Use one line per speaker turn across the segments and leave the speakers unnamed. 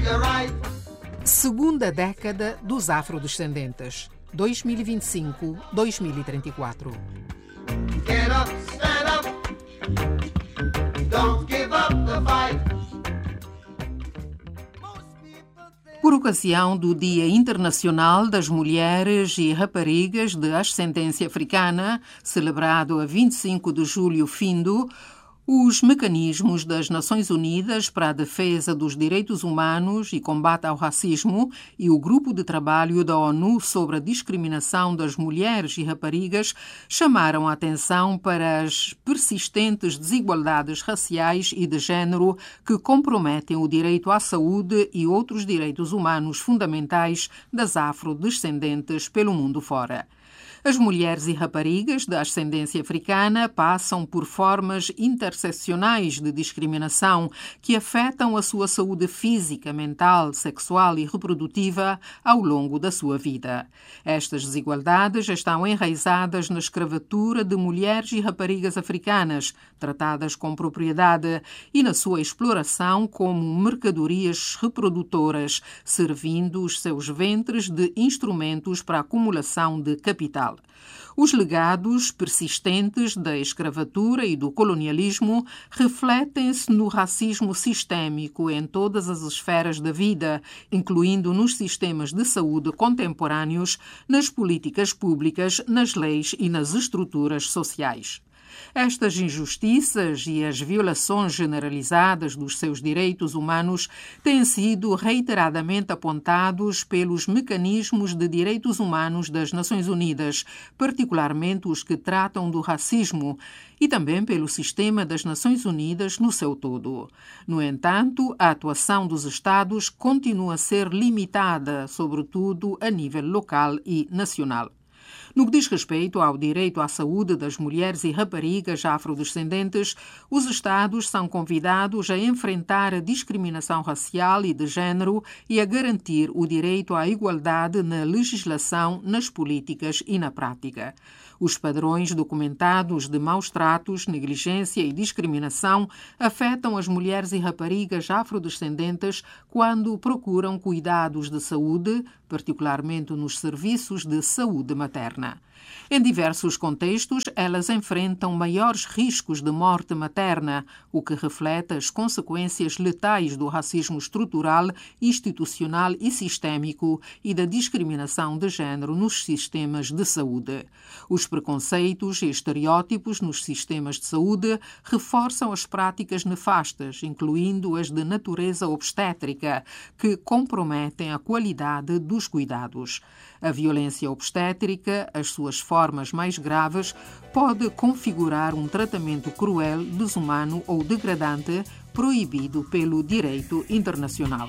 Segunda década dos afrodescendentes, 2025-2034.
Get up, stand up. Don't give up the fight.
Por ocasião do Dia Internacional das Mulheres e Raparigas de Ascendência Africana, celebrado a 25 de julho findo, os mecanismos das Nações Unidas para a Defesa dos Direitos Humanos e Combate ao Racismo e o Grupo de Trabalho da ONU sobre a Discriminação das Mulheres e Raparigas chamaram a atenção para as persistentes desigualdades raciais e de género que comprometem o direito à saúde e outros direitos humanos fundamentais das afrodescendentes pelo mundo fora. As mulheres e raparigas da ascendência africana passam por formas interseccionais de discriminação que afetam a sua saúde física, mental, sexual e reprodutiva ao longo da sua vida. Estas desigualdades estão enraizadas na escravatura de mulheres e raparigas africanas, tratadas com propriedade, e na sua exploração como mercadorias reprodutoras, servindo os seus ventres de instrumentos para a acumulação de capital. Os legados persistentes da escravatura e do colonialismo refletem-se no racismo sistémico em todas as esferas da vida, incluindo nos sistemas de saúde contemporâneos, nas políticas públicas, nas leis e nas estruturas sociais. Estas injustiças e as violações generalizadas dos seus direitos humanos têm sido reiteradamente apontados pelos mecanismos de direitos humanos das Nações Unidas, particularmente os que tratam do racismo, e também pelo sistema das Nações Unidas no seu todo. No entanto, a atuação dos Estados continua a ser limitada, sobretudo a nível local e nacional. No que diz respeito ao direito à saúde das mulheres e raparigas afrodescendentes, os Estados são convidados a enfrentar a discriminação racial e de género e a garantir o direito à igualdade na legislação, nas políticas e na prática. Os padrões documentados de maus tratos, negligência e discriminação afetam as mulheres e raparigas afrodescendentes quando procuram cuidados de saúde, particularmente nos serviços de saúde materna. Em diversos contextos, elas enfrentam maiores riscos de morte materna, o que reflete as consequências letais do racismo estrutural, institucional e sistémico e da discriminação de género nos sistemas de saúde. Os preconceitos e estereótipos nos sistemas de saúde reforçam as práticas nefastas, incluindo as de natureza obstétrica, que comprometem a qualidade dos cuidados. A violência obstétrica, as suas formas mais graves, pode configurar um tratamento cruel, desumano ou degradante proibido pelo direito internacional.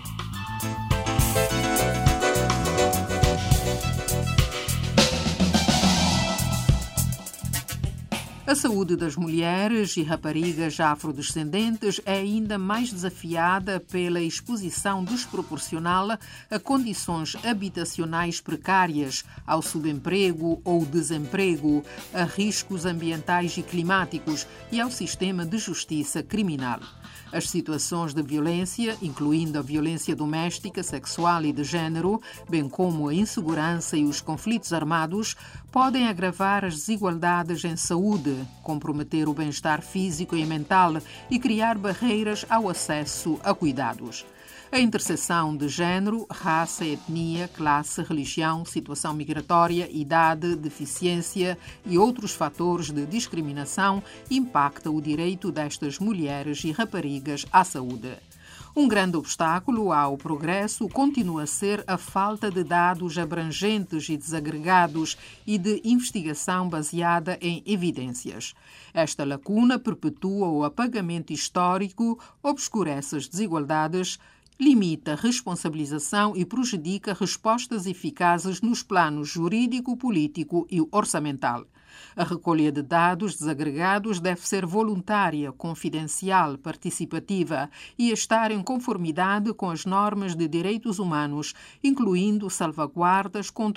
A saúde das mulheres e raparigas afrodescendentes é ainda mais desafiada pela exposição desproporcional a condições habitacionais precárias, ao subemprego ou desemprego, a riscos ambientais e climáticos e ao sistema de justiça criminal. As situações de violência, incluindo a violência doméstica, sexual e de género, bem como a insegurança e os conflitos armados, podem agravar as desigualdades em saúde, comprometer o bem-estar físico e mental e criar barreiras ao acesso a cuidados. A interseção de género, raça, etnia, classe, religião, situação migratória, idade, deficiência e outros fatores de discriminação impacta o direito destas mulheres e raparigas à saúde. Um grande obstáculo ao progresso continua a ser a falta de dados abrangentes e desagregados e de investigação baseada em evidências. Esta lacuna perpetua o apagamento histórico, obscurece as desigualdades, limita a responsabilização e prejudica respostas eficazes nos planos jurídico, político e orçamental. A recolha de dados desagregados deve ser voluntária, confidencial, participativa e estar em conformidade com as normas de direitos humanos, incluindo salvaguardas, controle